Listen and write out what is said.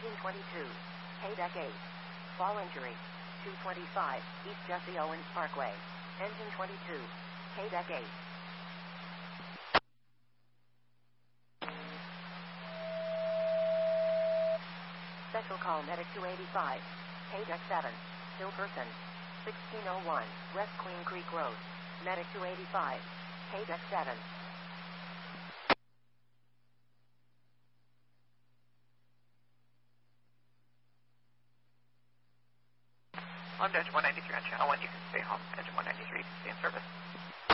Engine 22. K-Deck 8. Fall injury. 225 East Jesse Owens Parkway. Engine 22. K-Deck 8. Special call medic 285. K-Deck 7. Still person. 1601 West Queen Creek Road. Medic 285. K-Deck 7. On to Engine 193 on Channel 1. You can stay home. Engine 193 stay in service.